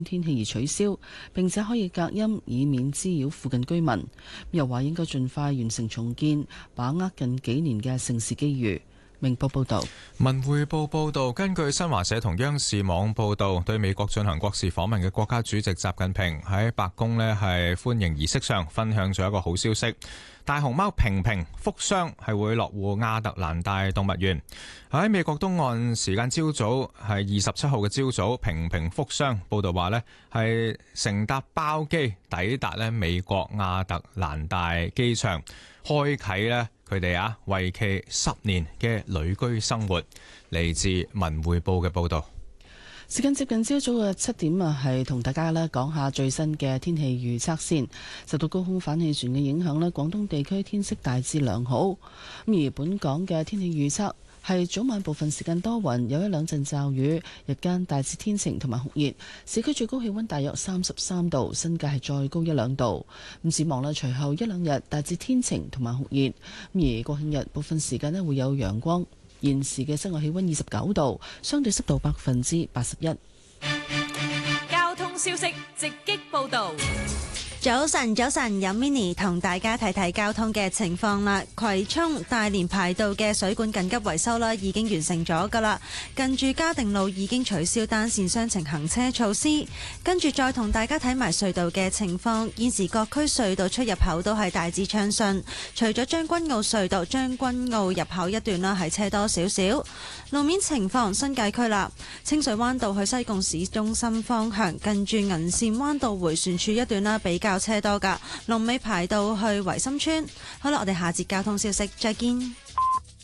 天氣而取消，並且可以隔音，以免滋擾附近居民。又話應該盡快完成重建，把握近幾年嘅盛事機遇。明報報道。 文匯報報道，根據新華社同央視網報道，對美國進行國事訪問嘅國家主席習近平喺白宮呢係歡迎儀式上分享咗一個好消息。大熊貓平平福箱係會落戶亞特蘭大動物園。喺美國東岸時間朝早係27號嘅朝早，平平福箱報道話呢係乘搭包機抵達呢美國亞特蘭大機場，開啟呢佢哋為期10年嘅旅居生活。嚟自文匯報嘅報道。 時間接近朝早嘅7點係同大家講下最新嘅天氣預測先。受到高空反氣旋嘅影響廣東地區天色大致良好。而本港嘅天氣預測係早晚部分時間多雲，有一兩陣驟雨，日間大致天晴同埋酷熱，市區最高氣溫大約33度，新界係再高一兩度。咁展望隨後一兩日大致天晴同埋酷熱，而國慶日部分時間會有陽光。現時嘅室外氣溫29度，相對濕度81%。 交通消息直擊報道。 早晨，有 Mini 同大家睇睇交通嘅情況啦。葵涌大連排道嘅水管緊急維修啦，已經完成咗噶啦。近住嘉定路已經取消單線雙程行車措施。跟住再同大家睇埋隧道嘅情況，現時各區隧道出入口都係大致暢順，除咗將軍澳隧道將軍澳入口一段啦係車多少少。路面情況，新界區啦，清水灣道去西貢市中心方向，近住銀線灣道迴旋處一段啦比較車多噶，龍尾排到去維深村。好啦，我哋下節交通消息再見。